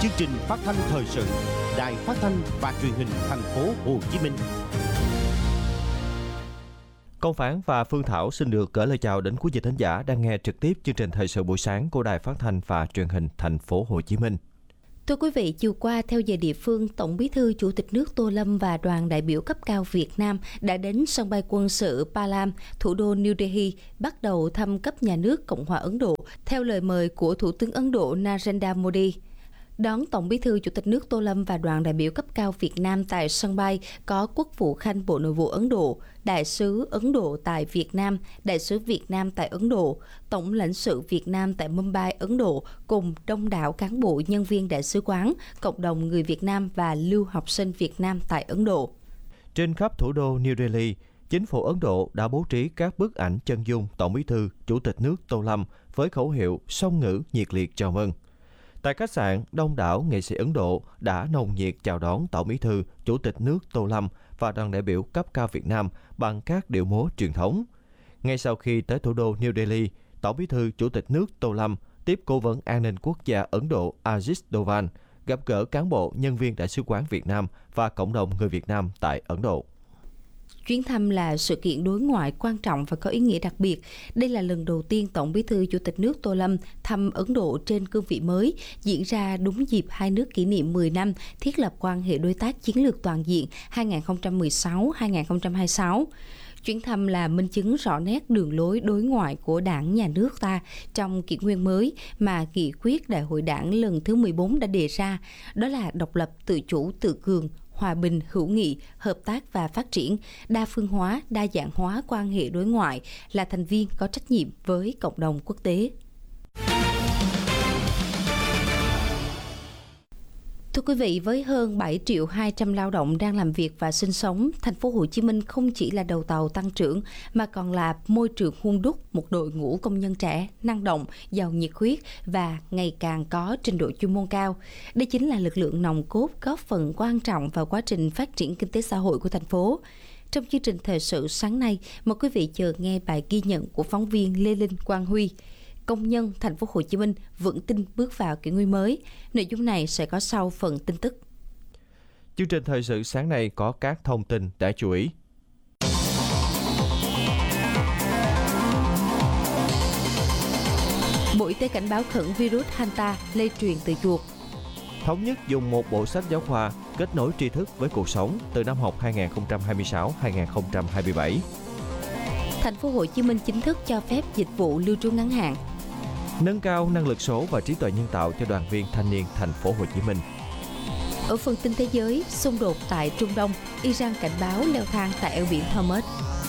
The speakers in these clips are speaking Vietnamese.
Chương trình phát thanh thời sự Đài Phát thanh và Truyền hình Thành phố Hồ Chí Minh. Công Phán và Phương Thảo xin được gửi lời chào đến quý vị thính giả đang nghe trực tiếp chương trình thời sự buổi sáng của Đài Phát thanh và Truyền hình Thành phố Hồ Chí Minh. Thưa quý vị, chiều qua theo giờ địa phương, Tổng Bí thư Chủ tịch nước Tô Lâm và đoàn đại biểu cấp cao Việt Nam đã đến sân bay quân sự Palam, thủ đô New Delhi, bắt đầu thăm cấp nhà nước Cộng hòa Ấn Độ theo lời mời của Thủ tướng Ấn Độ Narendra Modi. Đón Tổng Bí thư Chủ tịch nước Tô Lâm và đoàn đại biểu cấp cao Việt Nam tại sân bay có Quốc vụ Khanh Bộ Nội vụ Ấn Độ, Đại sứ Ấn Độ tại Việt Nam, Đại sứ Việt Nam tại Ấn Độ, Tổng lãnh sự Việt Nam tại Mumbai, Ấn Độ cùng đông đảo cán bộ nhân viên đại sứ quán, cộng đồng người Việt Nam và lưu học sinh Việt Nam tại Ấn Độ. Trên khắp thủ đô New Delhi, chính phủ Ấn Độ đã bố trí các bức ảnh chân dung Tổng Bí thư Chủ tịch nước Tô Lâm với khẩu hiệu song ngữ nhiệt liệt chào mừng. Tại khách sạn, đông đảo nghệ sĩ Ấn Độ đã nồng nhiệt chào đón Tổng Bí thư Chủ tịch nước Tô Lâm và đoàn đại biểu cấp cao Việt Nam bằng các điệu múa truyền thống. Ngay sau khi tới thủ đô New Delhi, Tổng Bí thư Chủ tịch nước Tô Lâm tiếp Cố vấn An ninh Quốc gia Ấn Độ Ajit Doval, gặp gỡ cán bộ nhân viên Đại sứ quán Việt Nam và cộng đồng người Việt Nam tại Ấn Độ. Chuyến thăm là sự kiện đối ngoại quan trọng và có ý nghĩa đặc biệt. Đây là lần đầu tiên Tổng Bí thư Chủ tịch nước Tô Lâm thăm Ấn Độ trên cương vị mới, diễn ra đúng dịp hai nước kỷ niệm 10 năm thiết lập quan hệ đối tác chiến lược toàn diện 2016-2026. Chuyến thăm là minh chứng rõ nét đường lối đối ngoại của Đảng, Nhà nước ta trong kỷ nguyên mới mà nghị quyết Đại hội Đảng lần thứ 14 đã đề ra, đó là độc lập, tự chủ, tự cường, hòa bình, hữu nghị, hợp tác và phát triển, đa phương hóa, đa dạng hóa quan hệ đối ngoại, là thành viên có trách nhiệm với cộng đồng quốc tế. Thưa quý vị, với hơn 7 triệu 200 lao động đang làm việc và sinh sống, thành phố Hồ Chí Minh không chỉ là đầu tàu tăng trưởng mà còn là môi trường hun đúc một đội ngũ công nhân trẻ, năng động, giàu nhiệt huyết và ngày càng có trình độ chuyên môn cao. Đây chính là lực lượng nòng cốt góp phần quan trọng vào quá trình phát triển kinh tế xã hội của thành phố. Trong chương trình thời sự sáng nay, mời quý vị chờ nghe bài ghi nhận của phóng viên Lê Linh Quang Huy. Công nhân thành phố Hồ Chí Minh vững tin bước vào kỷ nguyên mới. Nội dung này sẽ có sau phần tin tức. Chương trình thời sự sáng nay có các thông tin đáng chú ý. Bộ Y tế cảnh báo khẩn virus Hanta lây truyền từ chuột. Thống nhất dùng một bộ sách giáo khoa kết nối tri thức với cuộc sống từ năm học 2026-2027. Thành phố Hồ Chí Minh chính thức cho phép dịch vụ lưu trú ngắn hạn. Nâng cao năng lực số và trí tuệ nhân tạo cho đoàn viên thanh niên thành phố Hồ Chí Minh. Ở phần tin thế giới, xung đột tại Trung Đông, Iran cảnh báo leo thang tại eo biển Hormuz.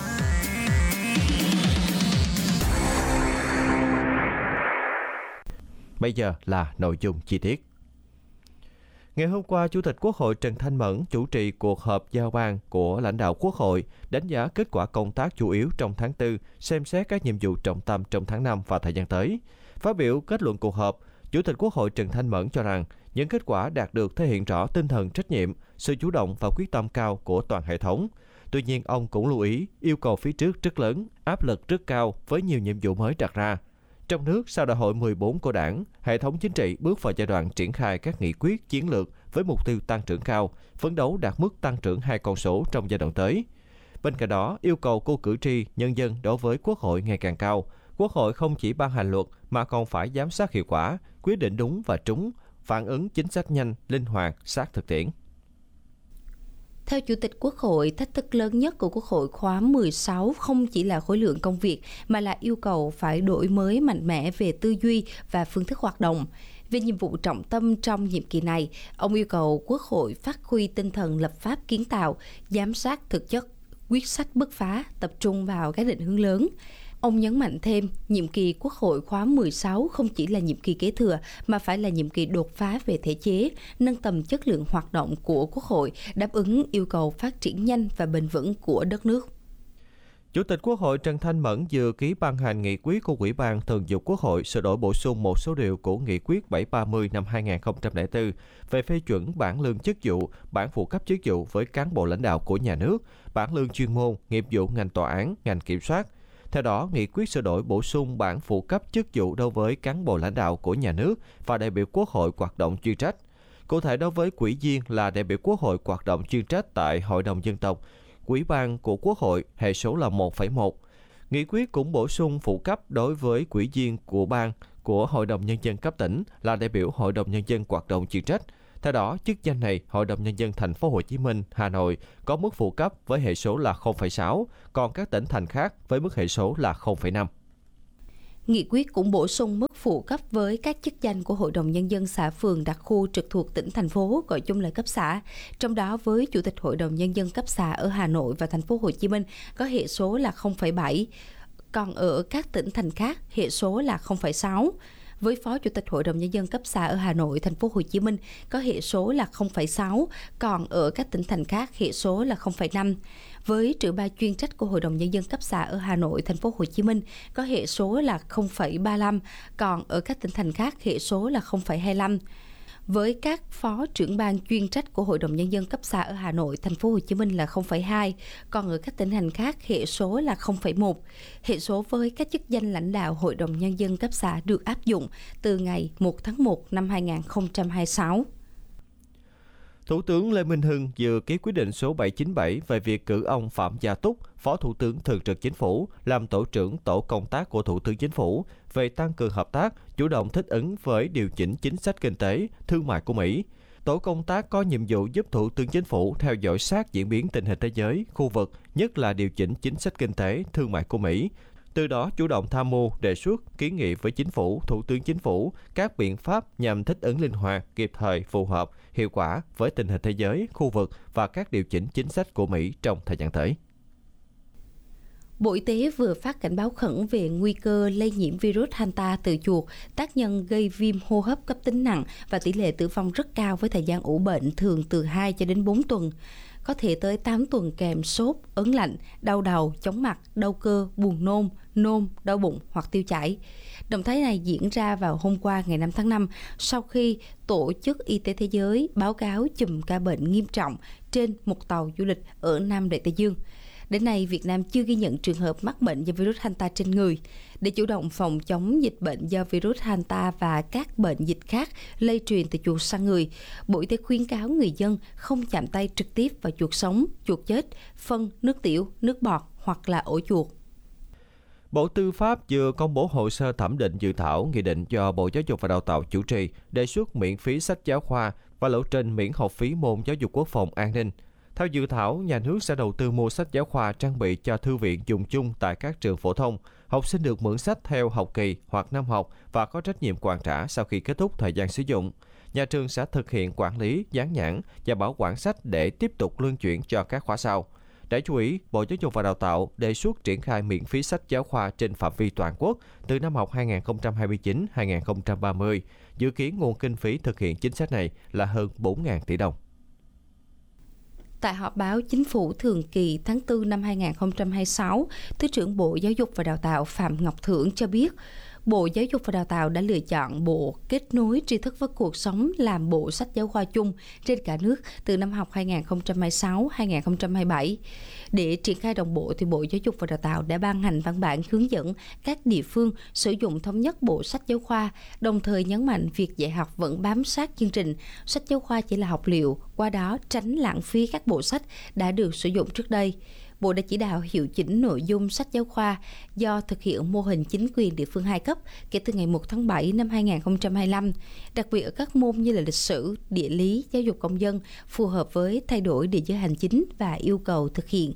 Bây giờ là nội dung chi tiết. Ngày hôm qua, Chủ tịch Quốc hội Trần Thanh Mẫn chủ trì cuộc họp giao ban của lãnh đạo Quốc hội, đánh giá kết quả công tác chủ yếu trong tháng 4, xem xét các nhiệm vụ trọng tâm trong tháng 5 và thời gian tới. Phát biểu kết luận cuộc họp, Chủ tịch Quốc hội Trần Thanh Mẫn cho rằng những kết quả đạt được thể hiện rõ tinh thần trách nhiệm, sự chủ động và quyết tâm cao của toàn hệ thống. Tuy nhiên, ông cũng lưu ý yêu cầu phía trước rất lớn, áp lực rất cao với nhiều nhiệm vụ mới đặt ra. Trong nước, sau đại hội 14 của Đảng, hệ thống chính trị bước vào giai đoạn triển khai các nghị quyết chiến lược với mục tiêu tăng trưởng cao, phấn đấu đạt mức tăng trưởng 2 con số trong giai đoạn tới. Bên cạnh đó, yêu cầu của cử tri, nhân dân đối với Quốc hội ngày càng cao. Quốc hội không chỉ ban hành luật mà còn phải giám sát hiệu quả, quyết định đúng và trúng, phản ứng chính sách nhanh, linh hoạt, sát thực tiễn. Theo Chủ tịch Quốc hội, thách thức lớn nhất của Quốc hội khóa 16 không chỉ là khối lượng công việc mà là yêu cầu phải đổi mới mạnh mẽ về tư duy và phương thức hoạt động. Về nhiệm vụ trọng tâm trong nhiệm kỳ này, ông yêu cầu Quốc hội phát huy tinh thần lập pháp kiến tạo, giám sát thực chất, quyết sách bứt phá, tập trung vào các định hướng lớn. Ông nhấn mạnh thêm, nhiệm kỳ Quốc hội khóa 16 không chỉ là nhiệm kỳ kế thừa mà phải là nhiệm kỳ đột phá về thể chế, nâng tầm chất lượng hoạt động của Quốc hội, đáp ứng yêu cầu phát triển nhanh và bền vững của đất nước. Chủ tịch Quốc hội Trần Thanh Mẫn vừa ký ban hành nghị quyết của Ủy ban Thường vụ Quốc hội sửa đổi bổ sung một số điều của Nghị quyết 730 năm 2004 về phê chuẩn bảng lương chức vụ, bảng phụ cấp chức vụ với cán bộ lãnh đạo của nhà nước, bảng lương chuyên môn, nghiệp vụ ngành tòa án, ngành kiểm soát. Theo đó, nghị quyết sửa đổi bổ sung bảng phụ cấp chức vụ đối với cán bộ lãnh đạo của nhà nước và đại biểu Quốc hội hoạt động chuyên trách. Cụ thể đối với ủy viên là đại biểu Quốc hội hoạt động chuyên trách tại Hội đồng Dân tộc, Ủy ban của Quốc hội hệ số là 1,1. Nghị quyết cũng bổ sung phụ cấp đối với ủy viên của ban của Hội đồng Nhân dân cấp tỉnh là đại biểu Hội đồng Nhân dân hoạt động chuyên trách. Theo đó, chức danh này, Hội đồng Nhân dân thành phố Hồ Chí Minh, Hà Nội có mức phụ cấp với hệ số là 0,6, còn các tỉnh thành khác với mức hệ số là 0,5. Nghị quyết cũng bổ sung mức phụ cấp với các chức danh của Hội đồng Nhân dân xã phường đặc khu trực thuộc tỉnh, thành phố, gọi chung là cấp xã. Trong đó với Chủ tịch Hội đồng Nhân dân cấp xã ở Hà Nội và thành phố Hồ Chí Minh có hệ số là 0,7, còn ở các tỉnh thành khác hệ số là 0,6. Với Phó Chủ tịch Hội đồng Nhân dân cấp xã ở Hà Nội, thành phố Hồ Chí Minh có hệ số là 0,6, còn ở các tỉnh thành khác hệ số là 0,5. Với trưởng ban chuyên trách của Hội đồng Nhân dân cấp xã ở Hà Nội, thành phố Hồ Chí Minh có hệ số là 0,35, còn ở các tỉnh thành khác hệ số là 0,25. Với các phó trưởng ban chuyên trách của Hội đồng Nhân dân cấp xã ở Hà Nội, thành phố Hồ Chí Minh là 0,2, còn ở các tỉnh thành khác hệ số là 0,1. Hệ số với các chức danh lãnh đạo Hội đồng Nhân dân cấp xã được áp dụng từ ngày 1 tháng 1 năm 2026. Thủ tướng Lê Minh Hưng vừa ký quyết định số 797 về việc cử ông Phạm Gia Túc, Phó Thủ tướng Thường trực Chính phủ, làm tổ trưởng tổ công tác của Thủ tướng Chính phủ về tăng cường hợp tác, chủ động thích ứng với điều chỉnh chính sách kinh tế, thương mại của Mỹ. Tổ công tác có nhiệm vụ giúp Thủ tướng Chính phủ theo dõi sát diễn biến tình hình thế giới, khu vực, nhất là điều chỉnh chính sách kinh tế, thương mại của Mỹ. Từ đó chủ động tham mưu, đề xuất, kiến nghị với Chính phủ, Thủ tướng Chính phủ các biện pháp nhằm thích ứng linh hoạt, kịp thời, phù hợp, hiệu quả với tình hình thế giới, khu vực và các điều chỉnh chính sách của Mỹ trong thời gian tới. Bộ Y tế vừa phát cảnh báo khẩn về nguy cơ lây nhiễm virus Hanta từ chuột, tác nhân gây viêm hô hấp cấp tính nặng và tỷ lệ tử vong rất cao với thời gian ủ bệnh thường từ 2 cho đến 4 tuần. Có thể tới 8 tuần kèm sốt, ớn lạnh, đau đầu, chóng mặt, đau cơ, buồn nôn, đau bụng hoặc tiêu chảy. Động thái này diễn ra vào hôm qua ngày 5 tháng 5 sau khi Tổ chức Y tế Thế giới báo cáo chùm ca bệnh nghiêm trọng trên một tàu du lịch ở Nam Đại Tây Dương. Đến nay, Việt Nam chưa ghi nhận trường hợp mắc bệnh do virus Hanta trên người. Để chủ động phòng chống dịch bệnh do virus Hanta và các bệnh dịch khác lây truyền từ chuột sang người, Bộ Y tế khuyến cáo người dân không chạm tay trực tiếp vào chuột sống, chuột chết, phân, nước tiểu, nước bọt hoặc là ổ chuột. Bộ Tư pháp vừa công bố hồ sơ thẩm định dự thảo nghị định do Bộ Giáo dục và Đào tạo chủ trì đề xuất miễn phí sách giáo khoa và lộ trình miễn học phí môn giáo dục quốc phòng an ninh. Theo dự thảo, nhà nước sẽ đầu tư mua sách giáo khoa trang bị cho thư viện dùng chung tại các trường phổ thông. Học sinh được mượn sách theo học kỳ hoặc năm học và có trách nhiệm hoàn trả sau khi kết thúc thời gian sử dụng. Nhà trường sẽ thực hiện quản lý, dán nhãn và bảo quản sách để tiếp tục luân chuyển cho các khóa sau. Đáng chú ý, Bộ Giáo dục và Đào tạo đề xuất triển khai miễn phí sách giáo khoa trên phạm vi toàn quốc từ năm học 2029-2030. Dự kiến nguồn kinh phí thực hiện chính sách này là hơn 4.000 tỷ đồng. Tại họp báo Chính phủ thường kỳ tháng 4 năm 2026, Thứ trưởng Bộ Giáo dục và Đào tạo Phạm Ngọc Thưởng cho biết, Bộ Giáo dục và Đào tạo đã lựa chọn Bộ Kết nối tri thức với cuộc sống làm bộ sách giáo khoa chung trên cả nước từ năm học 2026-2027. Để triển khai đồng bộ, thì Bộ Giáo dục và Đào tạo đã ban hành văn bản hướng dẫn các địa phương sử dụng thống nhất bộ sách giáo khoa, đồng thời nhấn mạnh việc dạy học vẫn bám sát chương trình, sách giáo khoa chỉ là học liệu, qua đó tránh lãng phí các bộ sách đã được sử dụng trước đây. Bộ đã chỉ đạo hiệu chỉnh nội dung sách giáo khoa do thực hiện mô hình chính quyền địa phương 2 cấp kể từ ngày 1 tháng 7 năm 2025, đặc biệt ở các môn như là lịch sử, địa lý, giáo dục công dân, phù hợp với thay đổi địa giới hành chính và yêu cầu thực hiện.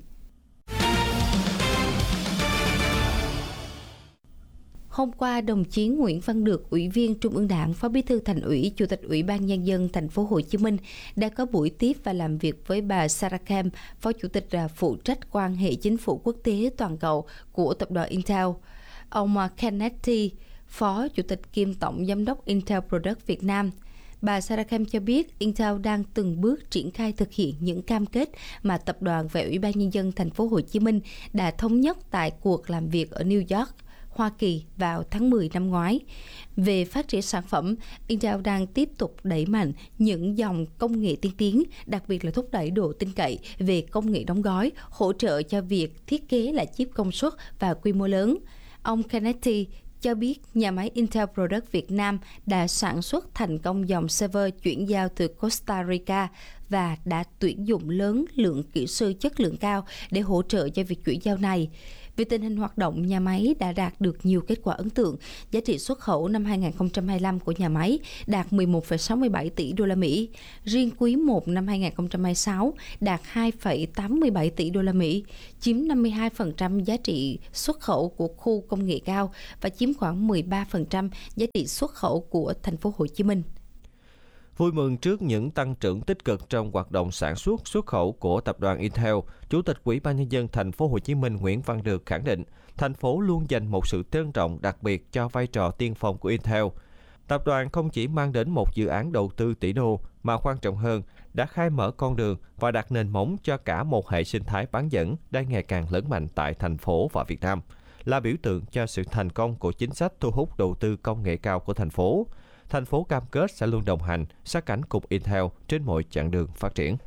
Hôm qua, đồng chí Nguyễn Văn Được, Ủy viên Trung ương Đảng, Phó Bí thư Thành ủy, Chủ tịch Ủy ban Nhân dân thành phố Hồ Chí Minh đã có buổi tiếp và làm việc với bà Sarah Kem, Phó Chủ tịch phụ trách quan hệ chính phủ quốc tế toàn cầu của tập đoàn Intel. Ông Kennedy, Phó Chủ tịch kiêm Tổng Giám đốc Intel Product Việt Nam. Bà Sarah Kem cho biết Intel đang từng bước triển khai thực hiện những cam kết mà tập đoàn và Ủy ban Nhân dân thành phố Hồ Chí Minh đã thống nhất tại cuộc làm việc ở New York, Hoa Kỳ vào tháng 10 năm ngoái. Về phát triển sản phẩm, Intel đang tiếp tục đẩy mạnh những dòng công nghệ tiên tiến, đặc biệt là thúc đẩy độ tin cậy về công nghệ đóng gói, hỗ trợ cho việc thiết kế lại chip công suất và quy mô lớn. Ông Kennedy cho biết nhà máy Intel Product Việt Nam đã sản xuất thành công dòng server chuyển giao từ Costa Rica và đã tuyển dụng lớn lượng kỹ sư chất lượng cao để hỗ trợ cho việc chuyển giao này. Về tình hình hoạt động, nhà máy đã đạt được nhiều kết quả ấn tượng. Giá trị xuất khẩu năm 2025 của nhà máy đạt 11,67 tỷ đô la Mỹ. Riêng quý 1 năm 2026 đạt 2,87 tỷ đô la Mỹ, chiếm 52% giá trị xuất khẩu của khu công nghệ cao và chiếm khoảng 13% giá trị xuất khẩu của thành phố Hồ Chí Minh. Vui mừng trước những tăng trưởng tích cực trong hoạt động sản xuất xuất khẩu của tập đoàn Intel, Chủ tịch Ủy ban Nhân dân thành phố Hồ Chí Minh Nguyễn Văn Được khẳng định, thành phố luôn dành một sự trân trọng đặc biệt cho vai trò tiên phong của Intel. Tập đoàn không chỉ mang đến một dự án đầu tư tỷ đô, mà quan trọng hơn, đã khai mở con đường và đặt nền móng cho cả một hệ sinh thái bán dẫn đang ngày càng lớn mạnh tại thành phố và Việt Nam, là biểu tượng cho sự thành công của chính sách thu hút đầu tư công nghệ cao của thành phố. Thành phố cam kết sẽ luôn đồng hành, sát cánh cùng Intel trên mọi chặng đường phát triển.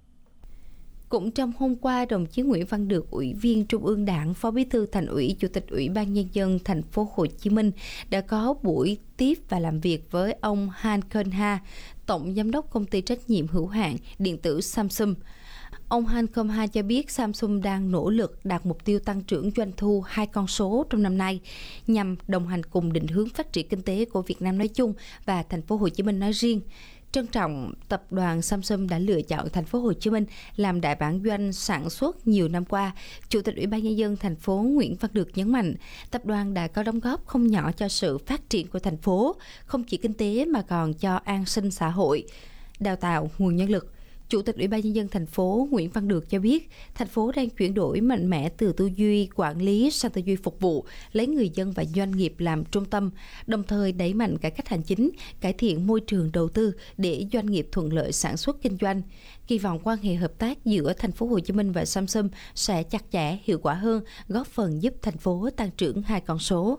Cũng trong hôm qua, đồng chí Nguyễn Văn Được, Ủy viên Trung ương Đảng, Phó Bí thư Thành ủy, Chủ tịch Ủy ban Nhân dân thành phố Hồ Chí Minh đã có buổi tiếp và làm việc với ông Han Keun-ha, Tổng Giám đốc Công ty trách nhiệm hữu hạn điện tử Samsung. Ông Han Keun-ha cho biết Samsung đang nỗ lực đạt mục tiêu tăng trưởng doanh thu 2 con số trong năm nay nhằm đồng hành cùng định hướng phát triển kinh tế của Việt Nam nói chung và thành phố Hồ Chí Minh nói riêng. Trân trọng, tập đoàn Samsung đã lựa chọn thành phố Hồ Chí Minh làm đại bản doanh sản xuất nhiều năm qua. Chủ tịch Ủy ban Nhân dân thành phố Nguyễn Văn Được nhấn mạnh, tập đoàn đã có đóng góp không nhỏ cho sự phát triển của thành phố, không chỉ kinh tế mà còn cho an sinh xã hội, đào tạo nguồn nhân lực. Chủ tịch Ủy ban Nhân dân thành phố Nguyễn Văn Được cho biết, thành phố đang chuyển đổi mạnh mẽ từ tư duy quản lý sang tư duy phục vụ, lấy người dân và doanh nghiệp làm trung tâm, đồng thời đẩy mạnh cải cách hành chính, cải thiện môi trường đầu tư để doanh nghiệp thuận lợi sản xuất kinh doanh. Kỳ vọng quan hệ hợp tác giữa thành phố Hồ Chí Minh và Samsung sẽ chặt chẽ, hiệu quả hơn, góp phần giúp thành phố tăng trưởng 2 con số.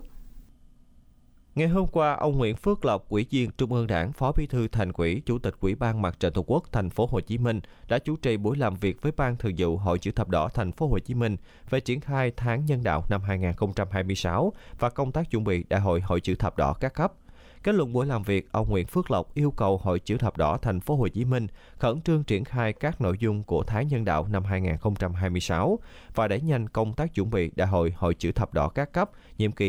Ngày hôm qua, ông Nguyễn Phước Lộc, Ủy viên Trung ương Đảng, Phó Bí thư Thành ủy, Chủ tịch Ủy ban Mặt trận Tổ quốc thành phố Hồ Chí Minh đã chủ trì buổi làm việc với Ban Thường vụ Hội Chữ thập đỏ thành phố Hồ Chí Minh về triển khai tháng nhân đạo năm 2026 và công tác chuẩn bị Đại hội Hội Chữ thập đỏ các cấp. Kết luận buổi làm việc, ông Nguyễn Phước Lộc yêu cầu Hội Chữ thập đỏ thành phố Hồ Chí Minh khẩn trương triển khai các nội dung của tháng nhân đạo năm 2026 và đẩy nhanh công tác chuẩn bị Đại hội Hội Chữ thập đỏ các cấp nhiệm kỳ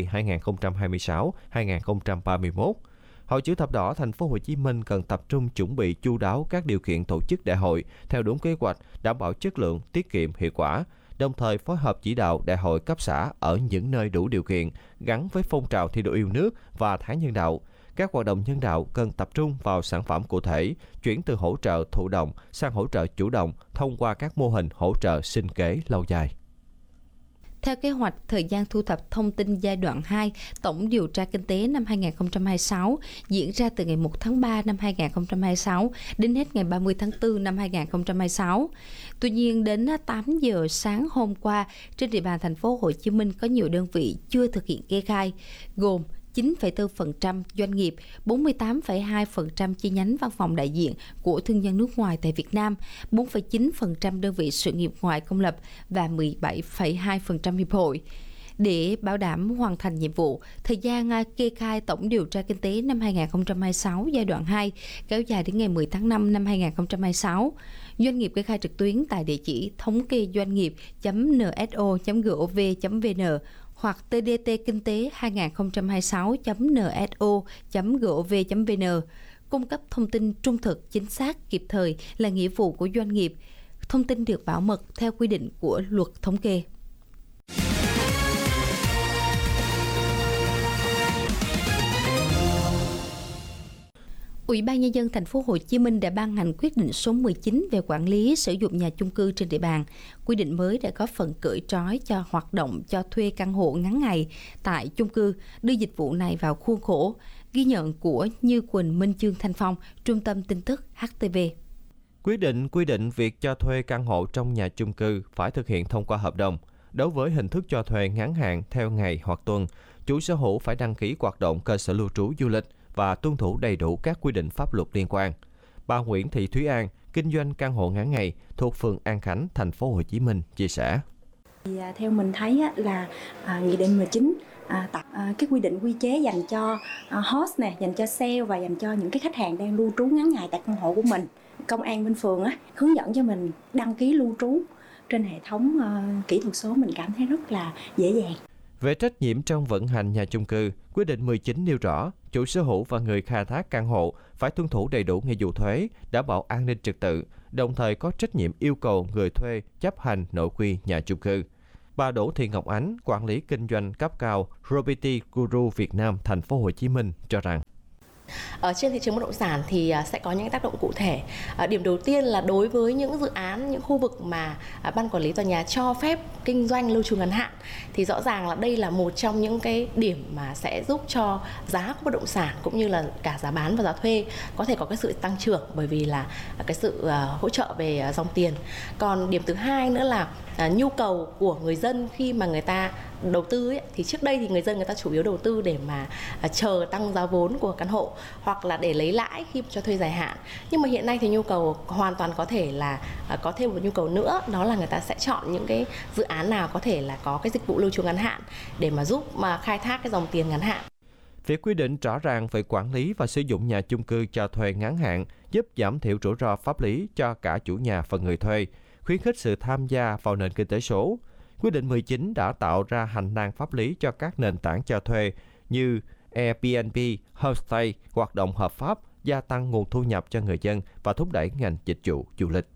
2026-2031. Hội Chữ thập đỏ thành phố Hồ Chí Minh cần tập trung chuẩn bị chu đáo các điều kiện tổ chức đại hội theo đúng kế hoạch, đảm bảo chất lượng, tiết kiệm, hiệu quả, đồng thời phối hợp chỉ đạo đại hội cấp xã ở những nơi đủ điều kiện gắn với phong trào thi đua yêu nước và tháng nhân đạo. Các hoạt động nhân đạo cần tập trung vào sản phẩm cụ thể, chuyển từ hỗ trợ thụ động sang hỗ trợ chủ động thông qua các mô hình hỗ trợ sinh kế lâu dài. Theo kế hoạch, thời gian thu thập thông tin giai đoạn 2 tổng điều tra kinh tế năm 2026 diễn ra từ ngày 1 tháng 3 năm 2026 đến hết ngày 30 tháng 4 năm 2026. Tuy nhiên, đến 8 giờ sáng hôm qua, trên địa bàn thành phố Hồ Chí Minh có nhiều đơn vị chưa thực hiện kê khai, gồm 9,4% doanh nghiệp, 48,2% chi nhánh văn phòng đại diện của thương nhân nước ngoài tại Việt Nam, 4,9% đơn vị sự nghiệp ngoài công lập và 17,2% hiệp hội. Để bảo đảm hoàn thành nhiệm vụ, thời gian kê khai tổng điều tra kinh tế năm 2026 giai đoạn 2 kéo dài đến ngày 10 tháng 5 năm 2026. Doanh nghiệp kê khai trực tuyến tại địa chỉ thống kê doanh nghiệp.nso.gov.vn hoặc tdtkinhtế tế 2026.nso.gov.vn. Cung cấp thông tin trung thực, chính xác, kịp thời là nghĩa vụ của doanh nghiệp. Thông tin được bảo mật theo quy định của luật thống kê. Ủy ban Nhân dân thành phố Hồ Chí Minh đã ban hành quyết định số 19 về quản lý sử dụng nhà chung cư trên địa bàn. Quy định mới đã có phần cởi trói cho hoạt động cho thuê căn hộ ngắn ngày tại chung cư, đưa dịch vụ này vào khuôn khổ. Ghi nhận của Như Quỳnh, Minh Chương, Thanh Phong, Trung tâm tin tức HTV. Quyết định quy định việc cho thuê căn hộ trong nhà chung cư phải thực hiện thông qua hợp đồng. Đối với hình thức cho thuê ngắn hạn theo ngày hoặc tuần, chủ sở hữu phải đăng ký hoạt động cơ sở lưu trú du lịch và tuân thủ đầy đủ các quy định pháp luật liên quan. Bà Nguyễn Thị Thúy An, kinh doanh căn hộ ngắn ngày thuộc phường An Khánh, thành phố Hồ Chí Minh chia sẻ. Theo mình thấy là Nghị định 19 tập cái quy định quy chế dành cho host nè, dành cho sale và dành cho những cái khách hàng đang lưu trú ngắn ngày tại căn hộ của mình. Công an bên phường hướng dẫn cho mình đăng ký lưu trú trên hệ thống kỹ thuật số, mình cảm thấy rất là dễ dàng. Về trách nhiệm trong vận hành nhà chung cư, quyết định 19 nêu rõ chủ sở hữu và người khai thác căn hộ phải tuân thủ đầy đủ nghĩa vụ thuế, đảm bảo an ninh trật tự, đồng thời có trách nhiệm yêu cầu người thuê chấp hành nội quy nhà chung cư. Bà Đỗ Thị Ngọc Ánh, quản lý kinh doanh cấp cao Property Guru Việt Nam Thành phố Hồ Chí Minh cho rằng ở trên thị trường bất động sản thì sẽ có những tác động cụ thể. Điểm đầu tiên là đối với những dự án, những khu vực mà ban quản lý tòa nhà cho phép kinh doanh lưu trú ngắn hạn thì rõ ràng là đây là một trong những cái điểm mà sẽ giúp cho giá của bất động sản cũng như là cả giá bán và giá thuê có thể có cái sự tăng trưởng, bởi vì là cái sự hỗ trợ về dòng tiền. Còn điểm thứ hai nữa là nhu cầu của người dân khi mà người ta đầu tư thì trước đây thì người ta chủ yếu đầu tư để mà chờ tăng giá vốn của căn hộ hoặc là để lấy lãi khi cho thuê dài hạn. Nhưng mà hiện nay thì nhu cầu hoàn toàn có thể là có thêm một nhu cầu nữa, đó là người ta sẽ chọn những cái dự án nào có thể là có cái dịch vụ lưu trú ngắn hạn để mà giúp mà khai thác cái dòng tiền ngắn hạn. Việc quy định rõ ràng về quản lý và sử dụng nhà chung cư cho thuê ngắn hạn giúp giảm thiểu rủi ro pháp lý cho cả chủ nhà và người thuê, khuyến khích sự tham gia vào nền kinh tế số. Quyết định 19 đã tạo ra hành lang pháp lý cho các nền tảng cho thuê như Airbnb, Homestay hoạt động hợp pháp, gia tăng nguồn thu nhập cho người dân và thúc đẩy ngành dịch vụ du lịch.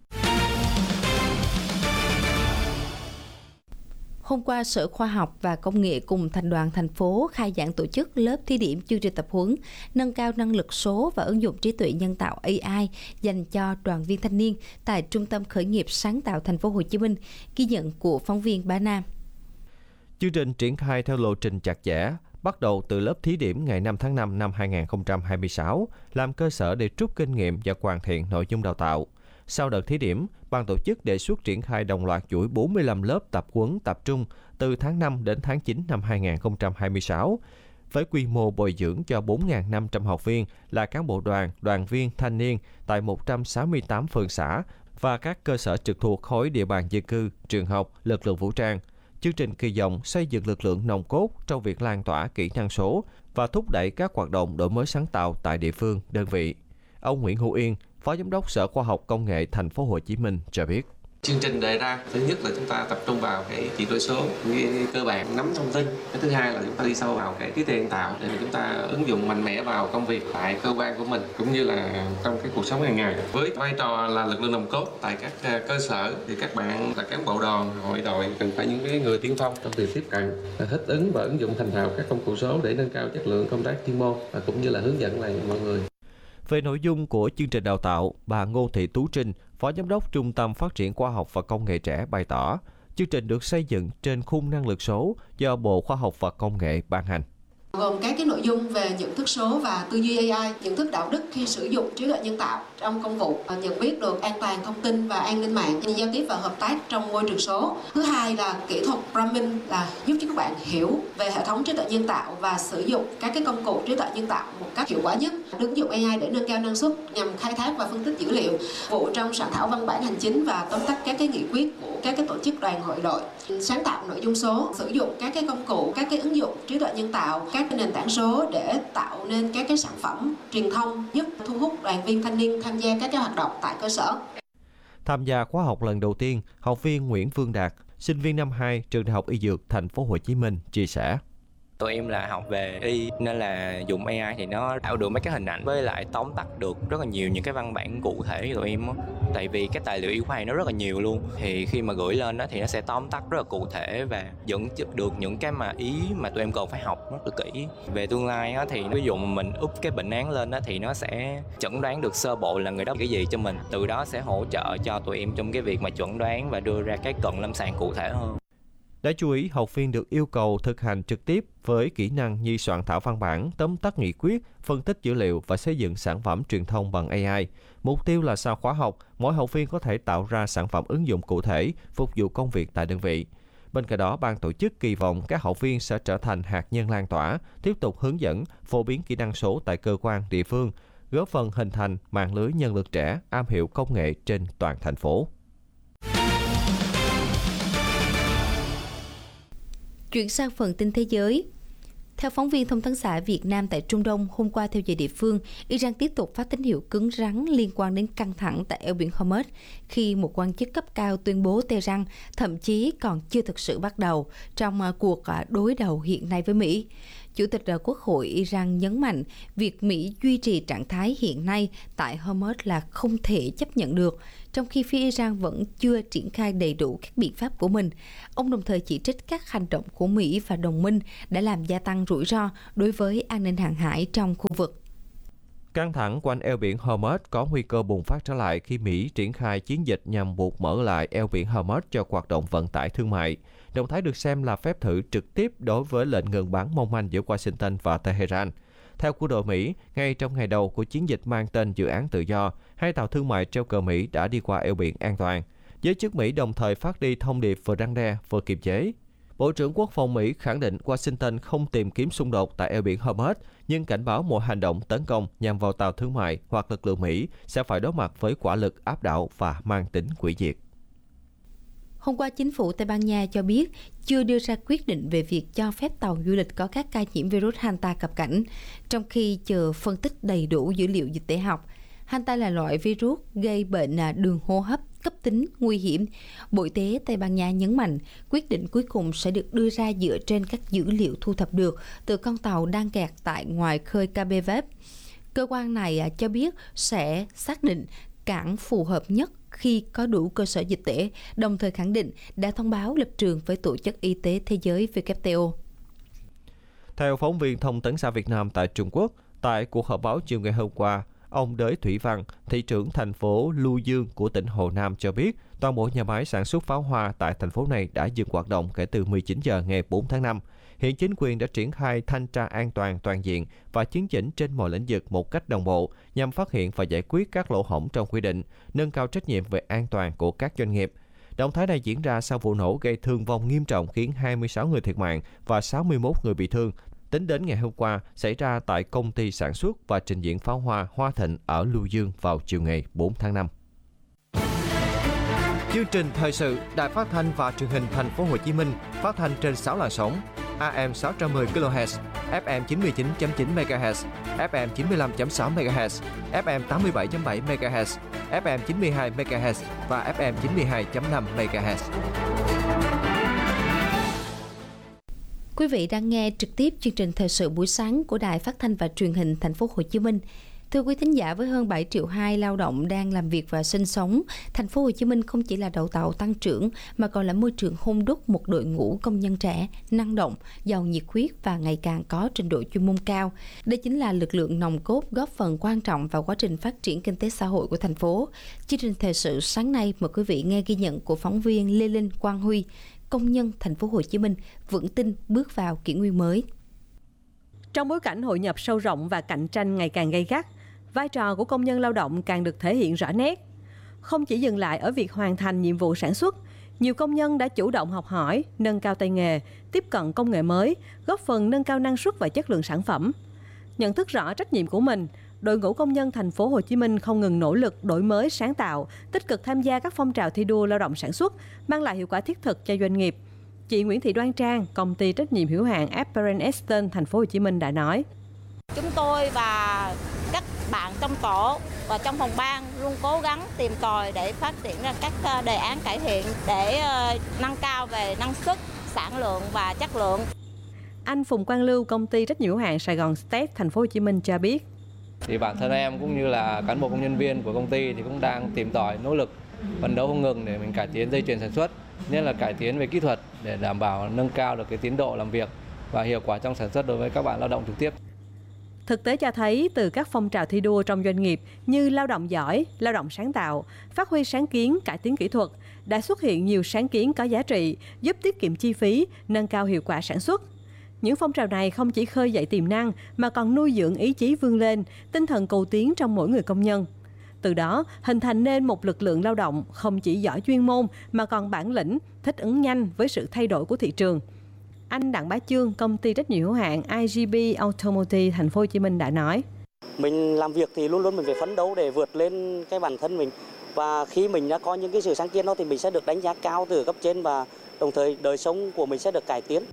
Hôm qua, Sở Khoa học và Công nghệ cùng Thành đoàn thành phố khai giảng tổ chức lớp thí điểm chương trình tập huấn nâng cao năng lực số và ứng dụng trí tuệ nhân tạo AI dành cho đoàn viên thanh niên tại Trung tâm Khởi nghiệp Sáng tạo Thành phố Hồ Chí Minh, ghi nhận của phóng viên Bá Nam. Chương trình triển khai theo lộ trình chặt chẽ, bắt đầu từ lớp thí điểm ngày 5 tháng 5 năm 2026, làm cơ sở để rút kinh nghiệm và hoàn thiện nội dung đào tạo. Sau đợt thí điểm, ban tổ chức đề xuất triển khai đồng loạt chuỗi 45 lớp tập huấn tập trung từ tháng 5 đến tháng 9 năm 2026, với quy mô bồi dưỡng cho 4.500 học viên là cán bộ đoàn, đoàn viên, thanh niên tại 168 phường xã và các cơ sở trực thuộc khối địa bàn dân cư, trường học, lực lượng vũ trang. Chương trình kỳ vọng xây dựng lực lượng nòng cốt trong việc lan tỏa kỹ năng số và thúc đẩy các hoạt động đổi mới sáng tạo tại địa phương, đơn vị. Ông Nguyễn Hữu Yên, Phó Giám đốc Sở Khoa học Công nghệ Thành phố Hồ Chí Minh cho biết. Chương trình đề ra, thứ nhất là chúng ta tập trung vào cái chuyển đổi số, cái cơ bản nắm thông tin. Cái thứ hai là chúng ta đi sâu vào cái trí tuệ nhân tạo để mà chúng ta ứng dụng mạnh mẽ vào công việc tại cơ quan của mình cũng như là trong cái cuộc sống hàng ngày. Với vai trò là lực lượng nòng cốt tại các cơ sở thì các bạn là cán bộ đoàn, hội đội cần phải những cái người tiên phong trong việc tiếp cận, thích ứng và ứng dụng thành thạo các công cụ số để nâng cao chất lượng công tác chuyên môn và cũng như là hướng dẫn lại mọi người. Về nội dung của chương trình đào tạo, bà Ngô Thị Tú Trinh, Phó Giám đốc Trung tâm Phát triển Khoa học và Công nghệ trẻ bày tỏ, chương trình được xây dựng trên khung năng lực số do Bộ Khoa học và Công nghệ ban hành. Gồm các cái nội dung về nhận thức số và tư duy AI, nhận thức đạo đức khi sử dụng trí tuệ nhân tạo trong công vụ, nhận biết được an toàn thông tin và an ninh mạng, giao tiếp và hợp tác trong môi trường số. Thứ hai là kỹ thuật programming là giúp cho các bạn hiểu về hệ thống trí tuệ nhân tạo và sử dụng các cái công cụ trí tuệ nhân tạo một cách hiệu quả nhất. Ứng dụng AI để nâng cao năng suất nhằm khai thác và phân tích dữ liệu, vụ trong soạn thảo văn bản hành chính và tóm tắt các cái nghị quyết của các cái tổ chức đoàn hội đội, sáng tạo nội dung số, sử dụng các cái công cụ, các cái ứng dụng trí tuệ nhân tạo, các cái nền tảng số để tạo nên các cái sản phẩm truyền thông giúp thu hút đoàn viên thanh niên tham gia các cái hoạt động tại cơ sở. Tham gia khóa học lần đầu tiên, học viên Nguyễn Phương Đạt, sinh viên năm 2 trường Đại học Y Dược Thành phố Hồ Chí Minh chia sẻ. Tụi em là học về y nên là dùng AI thì nó tạo được mấy cái hình ảnh với lại tóm tắt được rất là nhiều những cái văn bản cụ thể cho tụi em á. Tại vì cái tài liệu y khoa nó rất là nhiều luôn, thì khi mà gửi lên đó thì nó sẽ tóm tắt rất là cụ thể và dẫn được những cái mà ý mà tụi em cần phải học rất là kỹ. Về tương lai á, thì ví dụ mà mình up cái bệnh án lên đó thì nó sẽ chẩn đoán được sơ bộ là người đó cái gì cho mình, từ đó sẽ hỗ trợ cho tụi em trong cái việc mà chẩn đoán và đưa ra cái cận lâm sàng cụ thể hơn. Đáng chú ý, học viên được yêu cầu thực hành trực tiếp với kỹ năng như soạn thảo văn bản, tóm tắt nghị quyết, phân tích dữ liệu và xây dựng sản phẩm truyền thông bằng AI. Mục tiêu là sau khóa học, mỗi học viên có thể tạo ra sản phẩm ứng dụng cụ thể, phục vụ công việc tại đơn vị. Bên cạnh đó, ban tổ chức kỳ vọng các học viên sẽ trở thành hạt nhân lan tỏa, tiếp tục hướng dẫn, phổ biến kỹ năng số tại cơ quan, địa phương, góp phần hình thành mạng lưới nhân lực trẻ am hiểu công nghệ trên toàn thành phố. Chuyển sang phần tin thế giới. Theo phóng viên Thông tấn xã Việt Nam tại Trung Đông, hôm qua theo giờ địa phương, Iran tiếp tục phát tín hiệu cứng rắn liên quan đến căng thẳng tại eo biển Hormuz khi một quan chức cấp cao tuyên bố Tehran thậm chí còn chưa thực sự bắt đầu trong cuộc đối đầu hiện nay với Mỹ. Chủ tịch Quốc hội Iran nhấn mạnh việc Mỹ duy trì trạng thái hiện nay tại Hormuz là không thể chấp nhận được, trong khi phía Iran vẫn chưa triển khai đầy đủ các biện pháp của mình. Ông đồng thời chỉ trích các hành động của Mỹ và đồng minh đã làm gia tăng rủi ro đối với an ninh hàng hải trong khu vực. Căng thẳng quanh eo biển Hormuz có nguy cơ bùng phát trở lại khi Mỹ triển khai chiến dịch nhằm buộc mở lại eo biển Hormuz cho hoạt động vận tải thương mại. Động thái được xem là phép thử trực tiếp đối với lệnh ngừng bắn mong manh giữa Washington và Tehran. Theo quân đội Mỹ, ngay trong ngày đầu của chiến dịch mang tên Dự án Tự do, 2 tàu thương mại treo cờ Mỹ đã đi qua eo biển an toàn. Giới chức Mỹ đồng thời phát đi thông điệp vừa răn đe vừa kiềm chế. Bộ trưởng Quốc phòng Mỹ khẳng định Washington không tìm kiếm xung đột tại eo biển Hormuz, nhưng cảnh báo mọi hành động tấn công nhằm vào tàu thương mại hoặc lực lượng Mỹ sẽ phải đối mặt với quả lực áp đảo và mang tính hủy diệt. Hôm qua, chính phủ Tây Ban Nha cho biết chưa đưa ra quyết định về việc cho phép tàu du lịch có các ca nhiễm virus Hanta cập cảnh, trong khi chờ phân tích đầy đủ dữ liệu dịch tễ học. Hanta là loại virus gây bệnh đường hô hấp cấp tính nguy hiểm. Bộ Y tế Tây Ban Nha nhấn mạnh quyết định cuối cùng sẽ được đưa ra dựa trên các dữ liệu thu thập được từ con tàu đang kẹt tại ngoài khơi Cape Verde. Cơ quan này cho biết sẽ xác định cảng phù hợp nhất khi có đủ cơ sở dịch tễ, đồng thời khẳng định đã thông báo lập trường với Tổ chức Y tế Thế giới WTO. Theo phóng viên Thông tấn xã Việt Nam tại Trung Quốc, tại cuộc họp báo chiều ngày hôm qua, ông Đới Thủy Văn, thị trưởng thành phố Lưu Dương của tỉnh Hồ Nam cho biết toàn bộ nhà máy sản xuất pháo hoa tại thành phố này đã dừng hoạt động kể từ 19 giờ ngày 4 tháng 5. Hiện chính quyền đã triển khai thanh tra an toàn toàn diện và chấn chỉnh trên mọi lĩnh vực một cách đồng bộ nhằm phát hiện và giải quyết các lỗ hổng trong quy định, nâng cao trách nhiệm về an toàn của các doanh nghiệp. Động thái này diễn ra sau vụ nổ gây thương vong nghiêm trọng khiến 26 người thiệt mạng và 61 người bị thương. Tính đến ngày hôm qua, xảy ra tại công ty sản xuất và trình diễn pháo hoa Hoa Thịnh ở Lưu Dương vào chiều ngày 4 tháng 5. Chương trình thời sự Đài Phát thanh và Truyền hình Thành phố Hồ Chí Minh phát thanh trên 6 làn sóng: AM 610 kHz, FM 99.9 MHz, FM 95.6 MHz, FM 87.7 MHz, FM 92 MHz và FM 92.5 MHz. Quý vị đang nghe trực tiếp chương trình thời sự buổi sáng của Đài Phát thanh và Truyền hình Thành phố Hồ Chí Minh. Thưa quý thính giả, với hơn 7,2 triệu lao động đang làm việc và sinh sống, Thành phố Hồ Chí Minh không chỉ là đầu tàu tăng trưởng mà còn là môi trường hung đúc một đội ngũ công nhân trẻ, năng động, giàu nhiệt huyết và ngày càng có trình độ chuyên môn cao. Đây chính là lực lượng nòng cốt góp phần quan trọng vào quá trình phát triển kinh tế xã hội của thành phố. Chương trình thời sự sáng nay mời quý vị nghe ghi nhận của phóng viên Lê Linh Quang Huy, công nhân Thành phố Hồ Chí Minh vững tin bước vào kỷ nguyên mới. Trong bối cảnh hội nhập sâu rộng và cạnh tranh ngày càng gay gắt, vai trò của công nhân lao động càng được thể hiện rõ nét. Không chỉ dừng lại ở việc hoàn thành nhiệm vụ sản xuất, nhiều công nhân đã chủ động học hỏi, nâng cao tay nghề, tiếp cận công nghệ mới, góp phần nâng cao năng suất và chất lượng sản phẩm. Nhận thức rõ trách nhiệm của mình, đội ngũ công nhân Thành phố Hồ Chí Minh không ngừng nỗ lực đổi mới sáng tạo, tích cực tham gia các phong trào thi đua lao động sản xuất, mang lại hiệu quả thiết thực cho doanh nghiệp. Chị Nguyễn Thị Đoan Trang, công ty trách nhiệm hữu hạn Apparent Eastern Thành phố Hồ Chí Minh đã nói: Chúng tôi và các bạn trong tổ và trong phòng ban luôn cố gắng tìm tòi để phát triển ra các đề án cải thiện để nâng cao về năng suất, sản lượng và chất lượng. Anh Phùng Quang Lưu, công ty trách nhiệm hữu hạn Sài Gòn State Thành phố Hồ Chí Minh cho biết: Thì bản thân em cũng như là cán bộ công nhân viên của công ty thì cũng đang tìm tòi nỗ lực phấn đấu không ngừng để mình cải tiến dây chuyền sản xuất, nhất là cải tiến về kỹ thuật để đảm bảo nâng cao được cái tiến độ làm việc và hiệu quả trong sản xuất đối với các bạn lao động trực tiếp. Thực tế cho thấy từ các phong trào thi đua trong doanh nghiệp như lao động giỏi, lao động sáng tạo, phát huy sáng kiến, cải tiến kỹ thuật, đã xuất hiện nhiều sáng kiến có giá trị, giúp tiết kiệm chi phí, nâng cao hiệu quả sản xuất. Những phong trào này không chỉ khơi dậy tiềm năng mà còn nuôi dưỡng ý chí vươn lên, tinh thần cầu tiến trong mỗi người công nhân. Từ đó, hình thành nên một lực lượng lao động không chỉ giỏi chuyên môn mà còn bản lĩnh, thích ứng nhanh với sự thay đổi của thị trường. Anh Đặng Bá Chương, công ty trách nhiệm hữu hạn IGB Automotive Thành phố Hồ Chí Minh đã nói: Mình làm việc thì luôn luôn mình phải phấn đấu để vượt lên cái bản thân mình, và khi mình đã có những cái sự sáng kiến đó thì mình sẽ được đánh giá cao từ cấp trên và đồng thời đời sống của mình sẽ được cải tiến.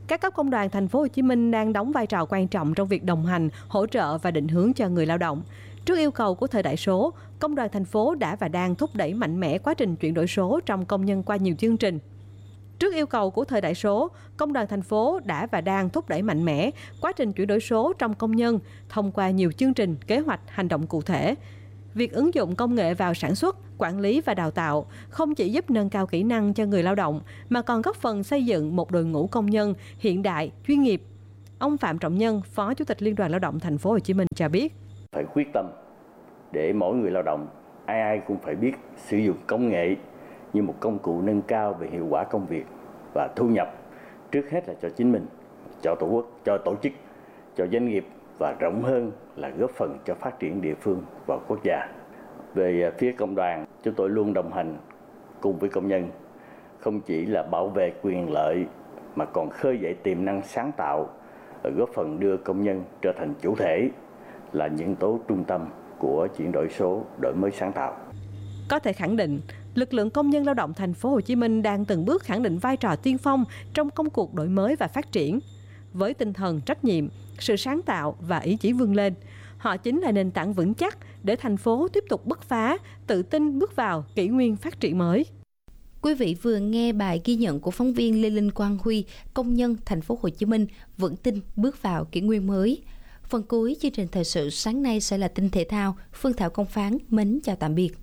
Các cấp công đoàn thành phố Hồ Chí Minh đang đóng vai trò quan trọng trong việc đồng hành, hỗ trợ và định hướng cho người lao động. Trước yêu cầu của thời đại số, công đoàn thành phố đã và đang thúc đẩy mạnh mẽ quá trình chuyển đổi số trong công nhân qua nhiều chương trình. Trước yêu cầu của thời đại số, công đoàn thành phố đã và đang thúc đẩy mạnh mẽ quá trình chuyển đổi số trong công nhân thông qua nhiều chương trình, kế hoạch, hành động cụ thể. Việc ứng dụng công nghệ vào sản xuất, quản lý và đào tạo không chỉ giúp nâng cao kỹ năng cho người lao động mà còn góp phần xây dựng một đội ngũ công nhân hiện đại, chuyên nghiệp. Ông Phạm Trọng Nhân, Phó Chủ tịch Liên đoàn Lao động thành phố Hồ Chí Minh cho biết: phải quyết tâm để mỗi người lao động ai cũng phải biết sử dụng công nghệ như một công cụ nâng cao về hiệu quả công việc và thu nhập, trước hết là cho chính mình, cho tổ quốc, cho tổ chức, cho doanh nghiệp và rộng hơn là góp phần cho phát triển địa phương và quốc gia. Về phía công đoàn, chúng tôi luôn đồng hành cùng với công nhân, không chỉ là bảo vệ quyền lợi mà còn khơi dậy tiềm năng sáng tạo, góp phần đưa công nhân trở thành chủ thể, là những tố trung tâm của chuyển đổi số, đổi mới sáng tạo. Có thể khẳng định, lực lượng công nhân lao động thành phố Hồ Chí Minh đang từng bước khẳng định vai trò tiên phong trong công cuộc đổi mới và phát triển. Với tinh thần trách nhiệm, sự sáng tạo và ý chí vươn lên, họ chính là nền tảng vững chắc để thành phố tiếp tục bứt phá, tự tin bước vào kỷ nguyên phát triển mới. Quý vị vừa nghe bài ghi nhận của phóng viên Lê Linh Quang Huy, công nhân thành phố Hồ Chí Minh vững tin bước vào kỷ nguyên mới. Phần cuối chương trình thời sự sáng nay sẽ là tin thể thao. Phương Thảo Công Phán mến chào tạm biệt.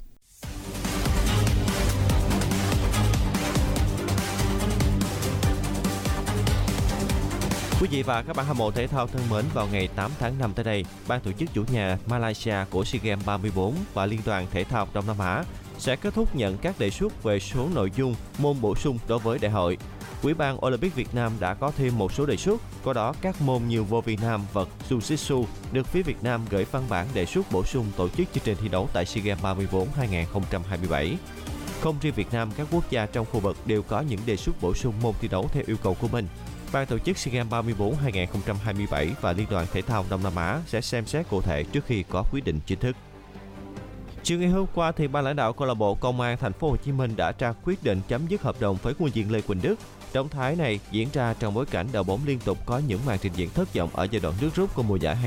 Quý vị và các bạn hâm mộ thể thao thân mến, vào ngày 8 tháng 5 tới đây, ban tổ chức chủ nhà Malaysia của SEA Games 34 và Liên đoàn Thể thao Đông Nam Á sẽ kết thúc nhận các đề xuất về số nội dung môn bổ sung đối với đại hội. Ủy ban Olympic Việt Nam đã có thêm một số đề xuất, có đó các môn như vô vi nam, vật, jiu-jitsu được phía Việt Nam gửi văn bản đề xuất bổ sung tổ chức chương trình thi đấu tại SEA Games 34 2027. Không riêng Việt Nam, các quốc gia trong khu vực đều có những đề xuất bổ sung môn thi đấu theo yêu cầu của mình. Ban tổ chức SEA Games 34 2027 và Liên đoàn Thể thao Đông Nam Á sẽ xem xét cụ thể trước khi có quyết định chính thức. Chiều ngày hôm qua, thì ban lãnh đạo câu lạc bộ Công an thành phố Hồ Chí Minh đã ra quyết định chấm dứt hợp đồng với quân diện Lê Quỳnh Đức. Động thái này diễn ra trong bối cảnh đội bóng liên tục có những màn trình diễn thất vọng ở giai đoạn nước rút của mùa giải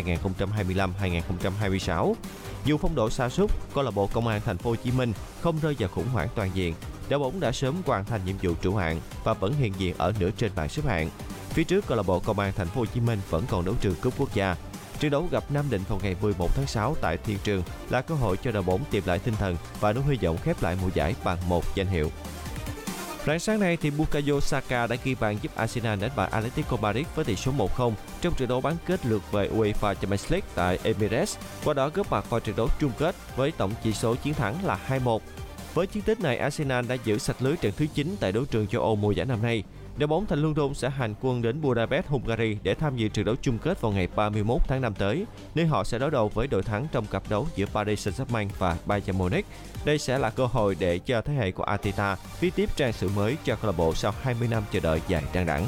2025-2026. Dù phong độ sa sút, câu lạc bộ Công an thành phố Hồ Chí Minh không rơi vào khủng hoảng toàn diện. Đội bóng đã sớm hoàn thành nhiệm vụ trụ hạng và vẫn hiện diện ở nửa trên bảng xếp hạng. Phía trước, câu lạc bộ Công an thành phố Hồ Chí Minh vẫn còn đấu trường cúp quốc gia. Trận đấu gặp Nam Định vào ngày 11 tháng 6 tại Thiên Trường là cơ hội cho đội bóng tìm lại tinh thần và nuôi hy vọng khép lại mùa giải bằng một danh hiệu. Rạng sáng nay, thì Bukayo Saka đã ghi bàn giúp Arsenal đánh bại Atletico Madrid với tỷ số 1-0 trong trận đấu bán kết lượt về UEFA Champions League tại Emirates, qua đó góp mặt vào trận đấu chung kết với tổng chỉ số chiến thắng là 2-1. Với chiến tích này, Arsenal đã giữ sạch lưới trận thứ 9 tại đấu trường châu Âu mùa giải năm nay. Đội bóng thành London sẽ hành quân đến Budapest, Hungary để tham dự trận đấu chung kết vào ngày 31 tháng 5 tới, nơi họ sẽ đối đầu với đội thắng trong cặp đấu giữa Paris Saint-Germain và Bayern Munich. Đây sẽ là cơ hội để cho thế hệ của Arteta viết tiếp trang sử mới cho câu lạc bộ sau 20 năm chờ đợi dài đằng đẵng.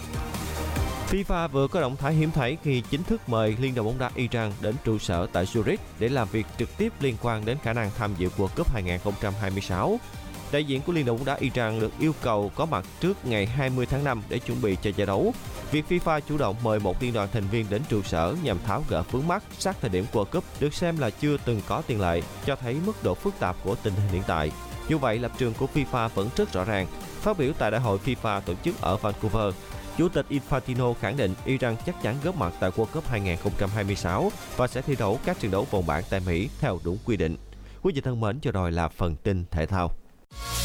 FIFA vừa có động thái hiếm thấy khi chính thức mời Liên đoàn bóng đá Iran đến trụ sở tại Zurich để làm việc trực tiếp liên quan đến khả năng tham dự World Cup 2026. Đại diện của Liên đoàn bóng đá Iran được yêu cầu có mặt trước ngày 20 tháng 5 để chuẩn bị cho giải đấu. Việc FIFA chủ động mời một liên đoàn thành viên đến trụ sở nhằm tháo gỡ vướng mắc sát thời điểm World Cup được xem là chưa từng có tiền lệ, cho thấy mức độ phức tạp của tình hình hiện tại. Dù vậy, lập trường của FIFA vẫn rất rõ ràng. Phát biểu tại đại hội FIFA tổ chức ở Vancouver, Chủ tịch Infantino khẳng định Iran chắc chắn góp mặt tại World Cup 2026 và sẽ thi đấu các trận đấu vòng bảng tại Mỹ theo đúng quy định. Quý vị thân mến, vừa rồi là phần tin thể thao.